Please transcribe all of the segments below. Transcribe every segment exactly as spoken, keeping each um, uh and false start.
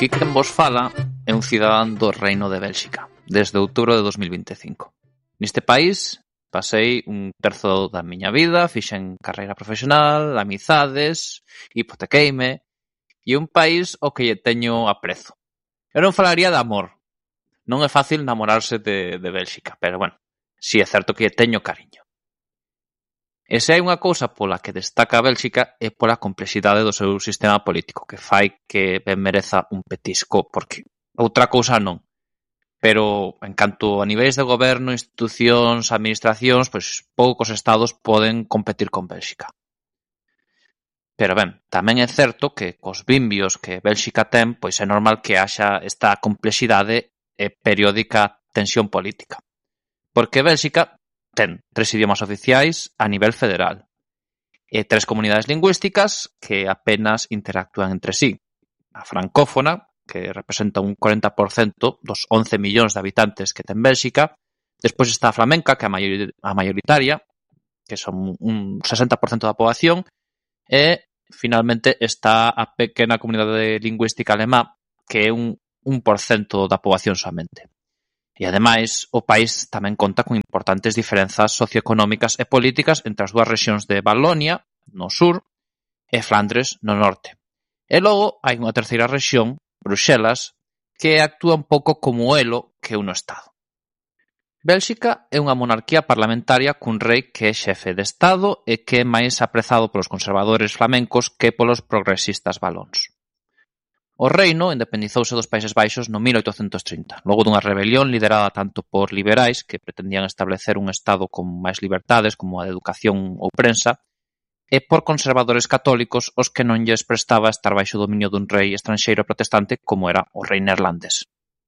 Aquí quen vos fala é un cidadán do Reino de Bélxica, desde outubro de dos mil vinte e cinco. Neste país pasei un terzo da miña vida, fixen carreira profesional, amizades, hipotequeime, e un país ao que lle teño aprezo. Eu non falaría de amor. Non é fácil namorarse de, de Bélxica, pero, bueno, si é certo que lle teño cariño. E se hai unha cousa pola que destaca a Bélxica é pola complexidade do seu sistema político, que fai que ben mereza un petisco, porque outra cousa non. Pero, en canto a niveis de goberno, institucións, administracións, pois poucos estados poden competir con Bélxica. Pero ben, tamén é certo que cos vimbios que Bélxica ten, pois é normal que haxa esta complexidade e periódica tensión política. Porque Bélxica ten tres idiomas oficiais a nivel federal e tres comunidades lingüísticas que apenas interactúan entre sí. A francófona, que representa un cuarenta por cento dos once millóns de habitantes que ten Bélxica. Despois está a flamenca, que é a mayoritaria, que son un sesenta por cento da poboación. E, finalmente, está a pequena comunidade lingüística alemá, que é un un por cento da poboación somente. E, ademais, o país tamén conta con importantes diferenzas socioeconómicas e políticas entre as dúas rexións de Valonia, no sur, e Flandres, no norte. E logo hai unha terceira rexión, Bruxelas, que actúa un pouco como elo que é un estado. Bélxica é unha monarquía parlamentaria cun rei que é xefe de estado e que é máis aprezado polos conservadores flamencos que polos progresistas valóns. O reino independizouse dos Países Baixos no mil oitocentos trinta, logo dunha rebelión liderada tanto por liberais que pretendían establecer un estado con máis libertades como a de educación ou prensa, e por conservadores católicos os que non lles prestaba estar baixo o dominio dun rei estranxeiro protestante como era o rei neerlandés.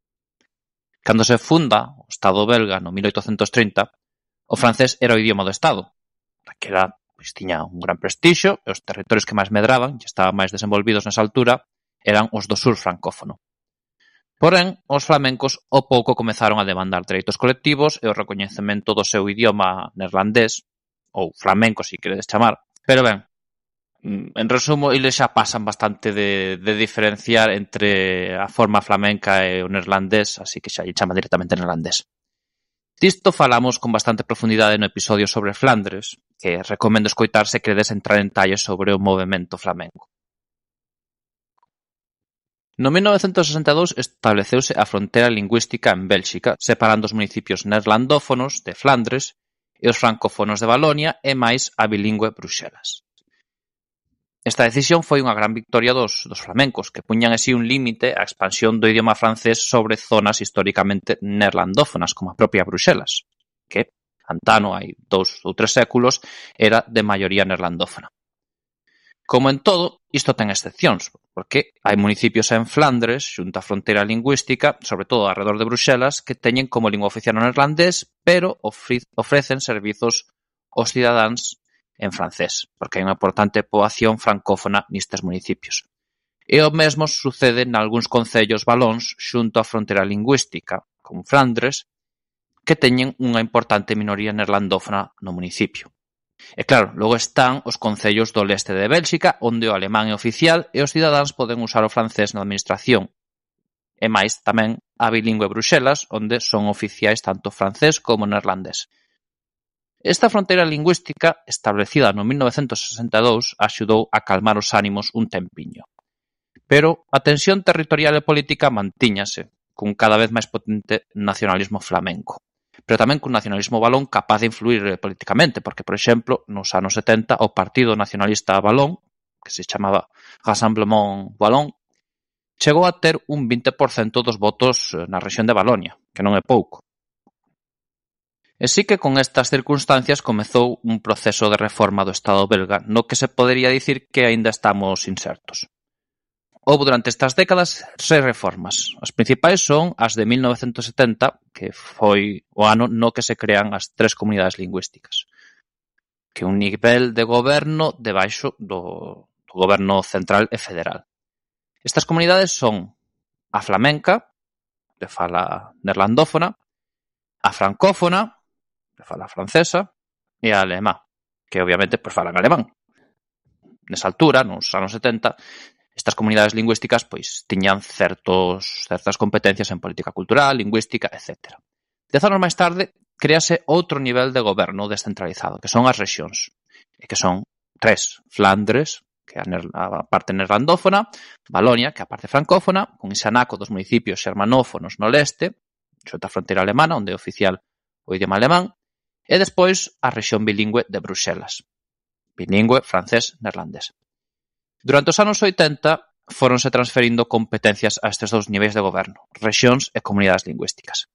Cando se funda o Estado belga no mil oitocentos trinta, o francés era o idioma do Estado, que era, pois, tiña un gran prestixio e os territorios que máis medraban e estaban máis desenvolvidos nesa altura eran os do sur francófono. Porén, os flamencos ao pouco comezaron a demandar dereitos colectivos e o recoñecemento do seu idioma neerlandés, ou flamenco, se queredes chamar. Pero ben, en resumo, eles xa pasan bastante de, de diferenciar entre a forma flamenca e o neerlandés, así que xa lle chama directamente neerlandés. Disto falamos con bastante profundidade no episodio sobre Flandres, que recomendo escoitar se queredes entrar en talles sobre o movemento flamenco. No mil novecentos sesenta e dous estableceuse a fronteira lingüística en Bélxica, separando os municipios neerlandófonos de Flandres e os francófonos de Valonia e máis a bilingüe Bruxelas. Esta decisión foi unha gran victoria dos, dos flamencos, que puñan así un límite á expansión do idioma francés sobre zonas históricamente neerlandófonas, como a propia Bruxelas, que, antano, hai dous ou tres séculos, era de maioría neerlandófona. Como en todo, isto ten excepcións, porque hai municipios en Flandres, xunto á fronteira lingüística, sobre todo alrededor de Bruxelas, que teñen como lingua oficial o neerlandés, pero ofrecen servizos aos cidadáns en francés, porque hai unha importante poboación francófona nestes municipios. E o mesmo sucede nalgúns concellos valóns xunto á fronteira lingüística, como Flandres, que teñen unha importante minoría neerlandófona no municipio. E claro, logo están os concellos do leste de Bélxica, onde o alemán é oficial e os cidadáns poden usar o francés na administración. E máis tamén a bilingüe Bruxelas, onde son oficiais tanto francés como neerlandés. Esta fronteira lingüística, establecida no mil novecentos sesenta e dous, axudou a calmar os ánimos un tempiño. Pero a tensión territorial e política mantíñase, cun cada vez máis potente nacionalismo flamenco. Pero tamén cun nacionalismo valón capaz de influir políticamente, porque, por exemplo, nos anos setenta, o Partido Nacionalista Valón, que se chamaba Rassemblement Wallon, chegou a ter un vinte por cento dos votos na rexión de Valonia, que non é pouco. E sí que con estas circunstancias comezou un proceso de reforma do Estado belga, no que se podería dicir que aínda estamos insertos. Houbo durante estas décadas seis reformas. As principais son as de mil novecentos setenta, que foi o ano no que se crean as tres comunidades lingüísticas, que un nivel de goberno debaixo do, do goberno central e federal. Estas comunidades son a flamenca, de fala neerlandófona, a francófona, de fala francesa, e a alemá, que obviamente pues, falan alemán. Nesa altura, nos anos setenta, Estas comunidades lingüísticas pois tiñan certos certas competencias en política cultural, lingüística, etcétera. Dez anos máis tarde, créase outro nivel de goberno descentralizado, que son as rexións, e que son tres: Flandres, que é a parte neerlandófona, Valonia, que é a parte francófona, con ese anaco dos municipios xermanófonos no leste, xunto á fronteira alemana, onde é oficial o idioma alemán, e despois a rexión bilingüe de Bruxelas, bilingüe francés-neerlandés. Durante os anos oitenta, foronse transferindo competencias a estes dous niveis de goberno, rexións e comunidades lingüísticas.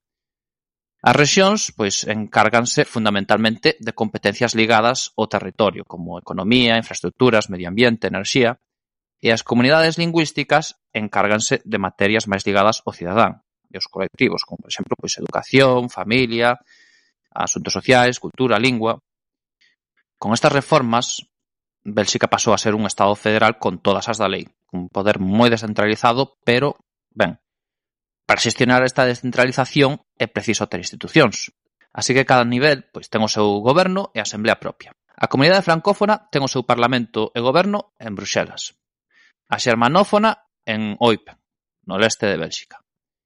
As rexións, pois, encárganse fundamentalmente de competencias ligadas ao territorio, como economía, infraestructuras, medio ambiente, enerxía, e as comunidades lingüísticas encárganse de materias máis ligadas ao cidadán e aos colectivos, como, por exemplo, pois, educación, familia, asuntos sociais, cultura, lingua. Con estas reformas, Bélxica pasou a ser un estado federal con todas as da lei, un poder moi descentralizado, pero, ben, para xestionar esta descentralización é preciso ter institucións. Así que cada nivel pois ten o seu goberno e a asamblea propia. A comunidade francófona ten o seu parlamento e goberno en Bruxelas. A xermanófona en Eupen, no leste de Bélxica.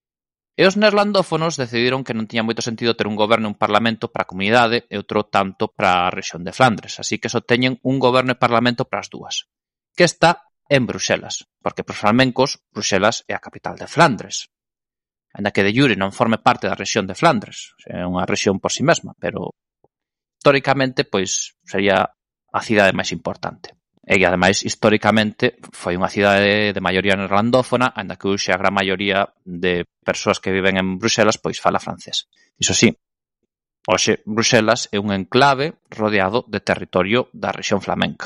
E os neerlandófonos decidiron que non tiña moito sentido ter un goberno e un parlamento para a comunidade e outro tanto para a rexión de Flandres, así que só teñen un goberno e parlamento para as dúas, que está en Bruxelas, porque para os flamencos Bruxelas é a capital de Flandres. Ainda que de jure non forme parte da rexión de Flandres, é unha rexión por si mesma, pero históricamente pois sería a cidade máis importante. E, ademais, históricamente, foi unha cidade de maioría neerlandófona, ainda que hoxe a gran maioría de persoas que viven en Bruxelas pois fala francés. Iso sí, hoxe Bruxelas é un enclave rodeado de territorio da rexión flamenca.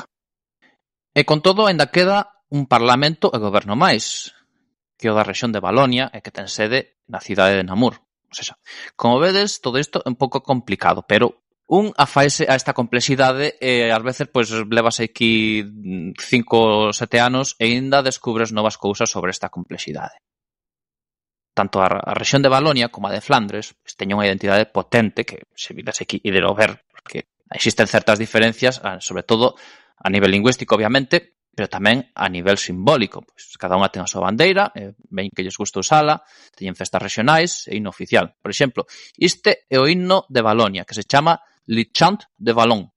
E con todo, ainda queda un parlamento e goberno máis, que o da rexión de Valonia e que ten sede na cidade de Namur. O sea, como vedes, todo isto é un pouco complicado, pero un afaese a esta complexidade e ás veces pois levas aquí cinco ou sete anos e ainda descubres novas cousas sobre esta complexidade. Tanto a, a rexión de Valonia como a de Flandres pois, teñen unha identidade potente que se vidas aquí e de lo ver, porque existen certas diferencias, sobre todo a nivel lingüístico, obviamente, pero tamén a nivel simbólico. Pois, cada unha ten a súa bandeira, e ven que lles gusta usala, teñen festas regionais e himno oficial. Por exemplo, este é o himno de Valonia, que se chama Le Chant de Wallon,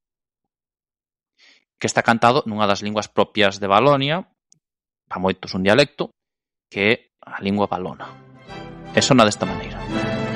que está cantado nunha das linguas propias de Valonia, para moitos un dialecto, que é a lingua valona. E sona desta maneira.